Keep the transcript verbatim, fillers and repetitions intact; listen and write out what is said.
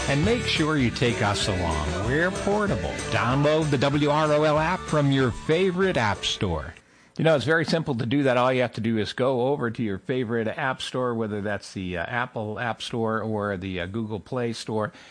And make sure you take us along. We're portable. Download the W R O L app from your favorite app store. You know, it's very simple to do that. All you have to do is go over to your favorite app store, whether that's the uh, Apple App Store or the uh, Google Play Store,